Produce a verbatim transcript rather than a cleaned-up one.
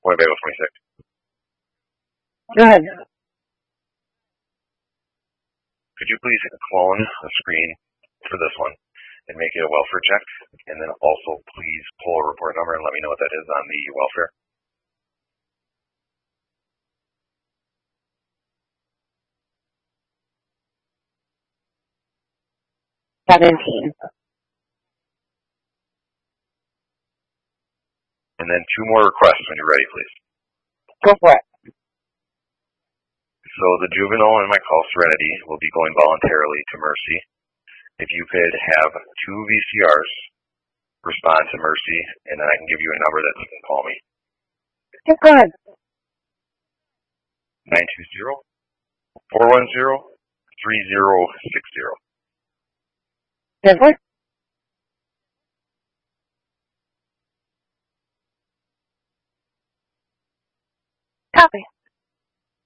Winnebago twenty-six. Go ahead. Could you please clone the screen for this one and make it a welfare check? And then also please pull a report number and let me know what that is on the welfare. Seventeen. And then two more requests when you're ready, please. Go for it. So the juvenile in my call, Serenity, will be going voluntarily to Mercy. If you could have two V C Rs respond to Mercy, and then I can give you a number that you can call me. Go ahead. nine two zero, four one zero, three zero six zero. Denver? Copy.